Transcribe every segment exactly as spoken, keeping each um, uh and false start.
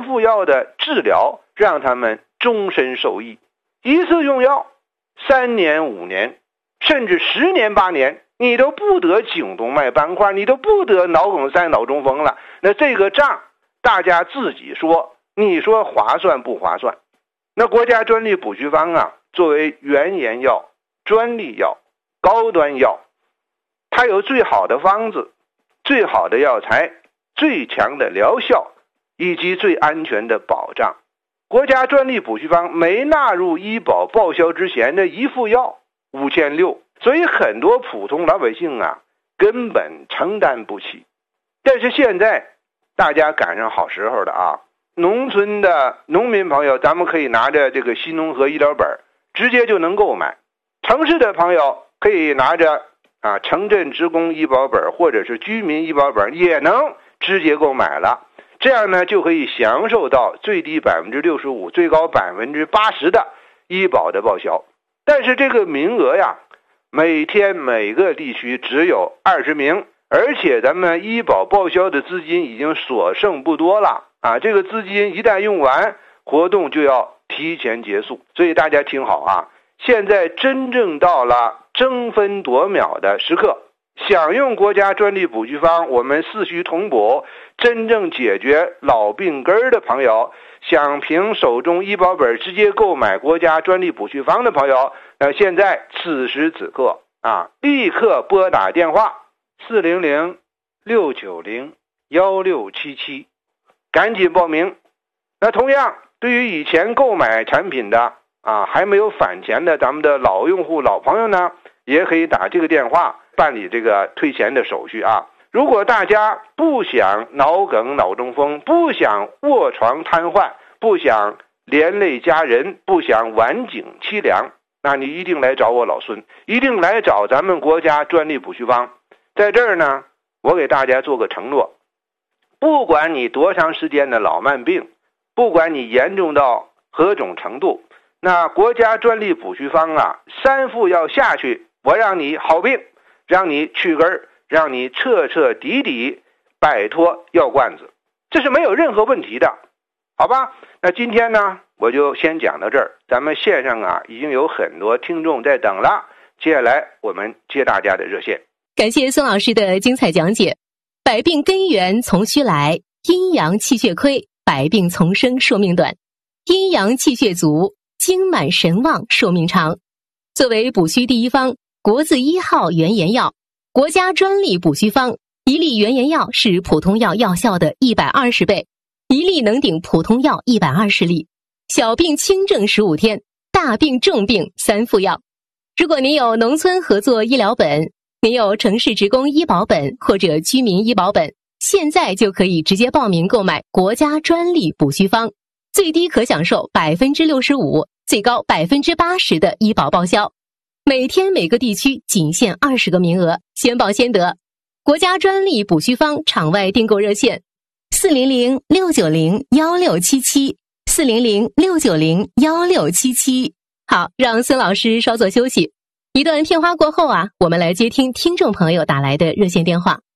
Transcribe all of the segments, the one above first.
副药的治疗，让他们终身受益。一次用药三年五年甚至十年八年，你都不得颈动脉斑块，你都不得脑梗塞脑中风了。那这个账大家自己说，你说划算不划算？那国家专利补虚方啊，作为原研药、专利药、高端药，它有最好的方子、最好的药材、最强的疗效以及最安全的保障。国家专利补虚方没纳入医保报销之前的一副药五千六百，所以很多普通老百姓啊根本承担不起。但是现在大家赶上好时候了啊，农村的农民朋友，咱们可以拿着这个新农合医疗本直接就能购买，城市的朋友可以拿着啊城镇职工医保本或者是居民医保本也能直接购买了。这样呢就可以享受到最低 百分之六十五 最高 百分之八十 的医保的报销。但是这个名额呀，每天每个地区只有二十名，而且咱们医保报销的资金已经所剩不多了啊！这个资金一旦用完，活动就要提前结束。所以大家听好啊，现在真正到了争分夺秒的时刻，想用国家专利补虚方，我们四虚同补，真正解决老病根的朋友，想凭手中医保本直接购买国家专利补虚方的朋友，那现在此时此刻啊，立刻拨打电话四零零六九零一六七七，赶紧报名。那同样，对于以前购买产品的啊还没有返钱的咱们的老用户老朋友呢，也可以打这个电话办理这个退钱的手续啊。如果大家不想脑梗脑中风，不想卧床瘫痪，不想连累家人，不想晚景凄凉，那你一定来找我老孙，一定来找咱们国家专利补虚方。在这儿呢，我给大家做个承诺，不管你多长时间的老慢病，不管你严重到何种程度，那国家专利补虚方啊，三副药下去，我让你好病，让你去根，让你彻彻底底摆脱药罐子，这是没有任何问题的，好吧？那今天呢，我就先讲到这儿。咱们线上啊，已经有很多听众在等了，接下来我们接大家的热线。 感谢孙老师的精彩讲解。百病根源从虚来，阴阳气血亏，百病丛生，寿命短；阴阳气血足，精满神旺，寿命长。作为补虚第一方，国字一号原研药，国家专利补虚方，一粒原研药是普通药药效的一百二十倍，一粒能顶普通药一百二十粒。小病轻症十五天，大病重病三副药。如果您有农村合作医疗本，您有城市职工医保本或者居民医保本，现在就可以直接报名购买国家专利补虚方，最低可享受 百分之六十五， 最高 百分之八十 的医保报销。每天每个地区仅限二十个名额，先报先得。国家专利补虚方场外订购热线四零零六九零一六七七 四零零六九零一六七七。好，让孙老师稍作休息。一段片花过后啊，我们来接听听众朋友打来的热线电话。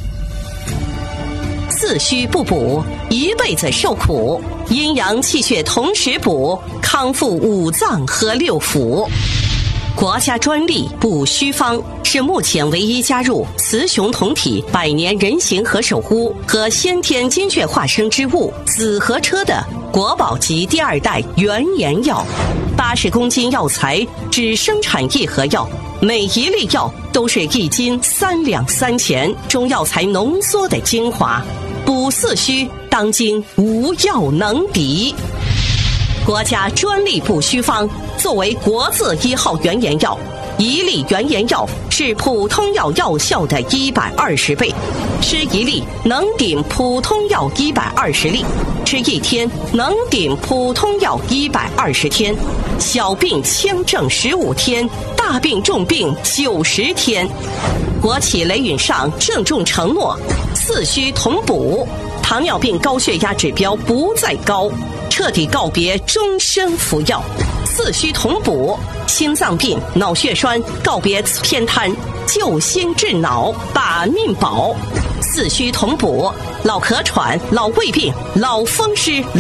四虚不补，一辈子受苦；阴阳气血同时补，康复五脏和六腑。国家专利补虚方是目前唯一加入雌雄同体百年人形和守护和先天精血化生之物紫河车的国宝级第二代原研药。八十公斤药材只生产一盒药，每一粒药都是一斤三两三钱中药材浓缩的精华，补四虚当今无药能敌。国家专利补虚方作为国字一号原研药，一粒原研药是普通药药效的一百二十倍，吃一粒能顶普通药一百二十粒，吃一天能顶普通药一百二十天，小病轻症十五天，大病重病九十天。国企雷允上郑重承诺，四虚同补，糖尿病高血压指标不再高，彻底告别终身服药。四虚同补，心脏病脑血栓告别偏瘫，救心治脑把命保。四虚同补，老咳喘老胃病老风湿